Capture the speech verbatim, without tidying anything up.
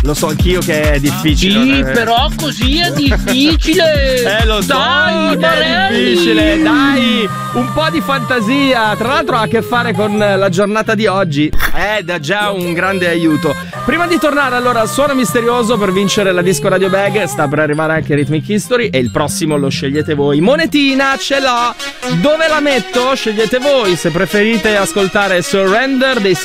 Lo so anch'io che è difficile. Sì, è... però così è difficile. Eh, lo so dai, che è difficile. Dai, un po' di fantasia. Tra l'altro ha a che fare con la giornata di oggi. È da già un grande aiuto. Prima di tornare allora al suono misterioso per vincere la Disco Radio Bag, sta per arrivare anche Rhythmic History e il prossimo lo scegliete voi. Monetina ce l'ho. Dove la metto? Scegliete voi. Se preferite ascoltare Surrender dei